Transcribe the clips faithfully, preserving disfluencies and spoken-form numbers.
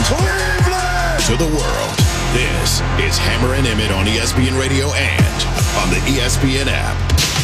Cleveland to the world. This is Hammer and Emmett on E S P N Radio and on the E S P N app.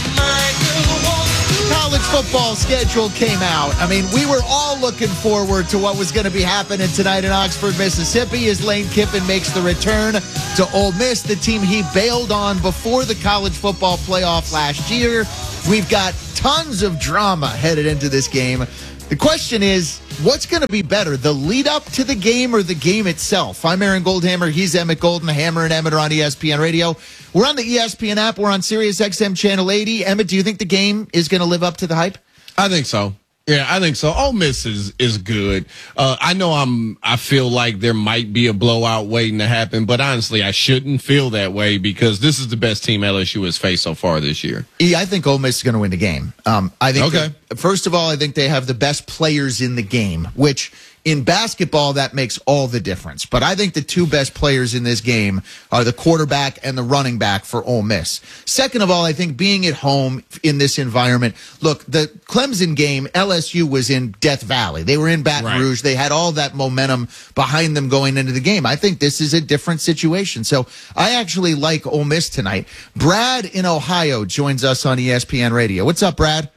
College football schedule came out. I mean, we were all looking forward to what was going to be happening tonight in Oxford, Mississippi, as Lane Kiffin makes the return to Ole Miss, the team he bailed on before the college football playoff last year. We've got tons of drama headed into this game. The question is, what's going to be better, the lead up to the game or the game itself? I'm Aaron Goldhammer. He's Emmett Golden. Hammer and Emmett are on E S P N Radio. We're on the E S P N app. We're on Sirius X M Channel eighty. Emmett, do you think the game is going to live up to the hype? I think so. Yeah, I think so. Ole Miss is is good. Uh, I know I'm. I feel like there might be a blowout waiting to happen, but honestly, I shouldn't feel that way because this is the best team L S U has faced so far this year. E, I think Ole Miss is going to win the game. Um, I think. Okay. That, first of all, I think they have the best players in the game, which in basketball that makes all the difference. But I think the two best players in this game are the quarterback and the running back for Ole Miss. Second of all, I think being at home in this environment. Look, the Clemson game, L S U was in Death Valley. They were in Baton right. Rouge. They had all that momentum behind them going into the game. I think this is a different situation. So I actually like Ole Miss tonight. Brad in Ohio joins us on E S P N Radio. What's up, Brad?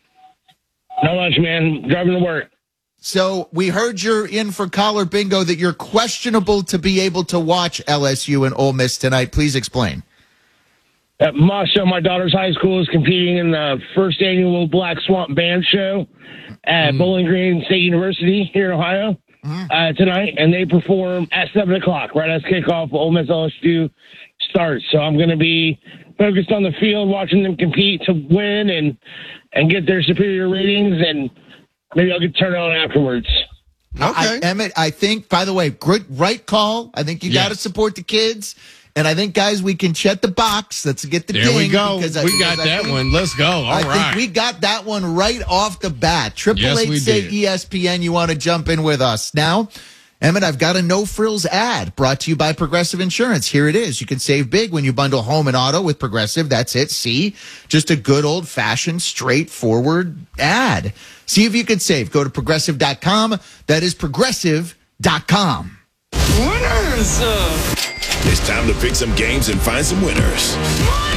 Not much, man. Driving to work. So we heard you're in for collar bingo, that you're questionable to be able to watch L S U and Ole Miss tonight. Please explain. At Moscow, my daughter's high school is competing in the first annual Black Swamp Band Show at mm. Bowling Green State University here in Ohio mm. uh, tonight, and they perform at seven o'clock, right as kickoff. Ole Miss L S U starts. So I'm going to be focused on the field, watching them compete to win and and get their superior ratings, and maybe I'll get turned on afterwards. Okay. I, Emmett, I think, by the way, good, right call. I think you yes. got to support the kids. And I think, guys, we can check the box. Let's get the there ding. we go. Because we I, got because that think, one. Let's go. All I right. think we got that one right off the bat. Triple yes, eight we say did. E S P N. You want to jump in with us now? Emmett, I've got a no-frills ad brought to you by Progressive Insurance. Here it is. You can save big when you bundle home and auto with Progressive. That's it. See? Just a good old-fashioned, straightforward ad. See if you can save. Go to Progressive dot com. That is Progressive dot com. Winners! It's time to pick some games and find some winners.